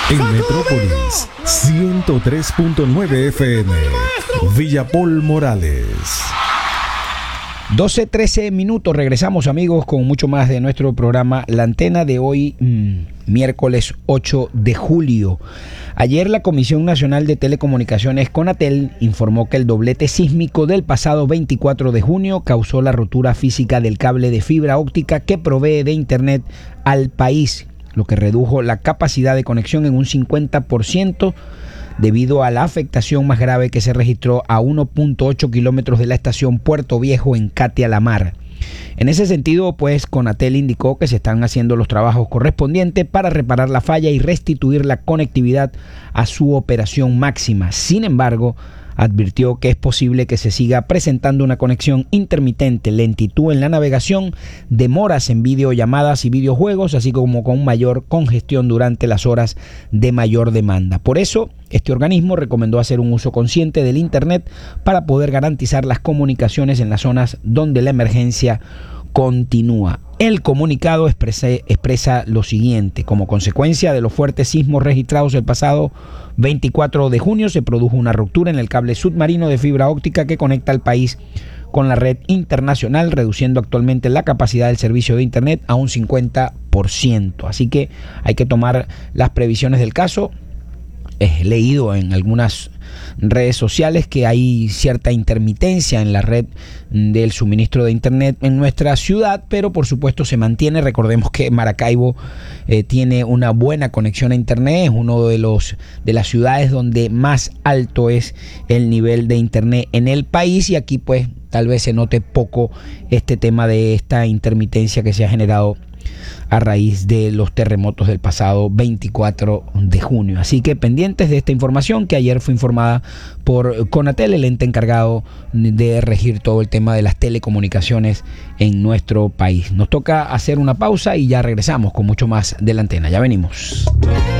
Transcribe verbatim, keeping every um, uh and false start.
En Metrópolis, ciento tres punto nueve F M, Villapol Morales. doce trece minutos, regresamos amigos con mucho más de nuestro programa La Antena de hoy, mmm, miércoles ocho de julio. Ayer la Comisión Nacional de Telecomunicaciones CONATEL informó que el doblete sísmico del pasado veinticuatro de junio causó la rotura física del cable de fibra óptica que provee de internet al país, lo que redujo la capacidad de conexión en un cincuenta por ciento debido a la afectación más grave que se registró a uno punto ocho kilómetros de la estación Puerto Viejo en Catia-La-Mar. En ese sentido, pues, CONATEL indicó que se están haciendo los trabajos correspondientes para reparar la falla y restituir la conectividad a su operación máxima. Sin embargo, advirtió que es posible que se siga presentando una conexión intermitente, lentitud en la navegación, demoras en videollamadas y videojuegos, así como con mayor congestión durante las horas de mayor demanda. Por eso, este organismo recomendó hacer un uso consciente del Internet para poder garantizar las comunicaciones en las zonas donde la emergencia continúa. El comunicado expresa, expresa lo siguiente: como consecuencia de los fuertes sismos registrados el pasado veinticuatro de junio, se produjo una ruptura en el cable submarino de fibra óptica que conecta al país con la red internacional, reduciendo actualmente la capacidad del servicio de Internet a un cincuenta por ciento. Así que hay que tomar las previsiones del caso. He leído en algunas redes sociales que hay cierta intermitencia en la red del suministro de internet en nuestra ciudad, pero por supuesto se mantiene. Recordemos que Maracaibo eh, tiene una buena conexión a internet, es uno de los de las ciudades donde más alto es el nivel de internet en el país, y aquí pues tal vez se note poco este tema de esta intermitencia que se ha generado a raíz de los terremotos del pasado veinticuatro de junio. Así que pendientes de esta información que ayer fue informada por CONATEL, el ente encargado de regir todo el tema de las telecomunicaciones en nuestro país. Nos toca hacer una pausa y ya regresamos con mucho más de La Antena. Ya venimos.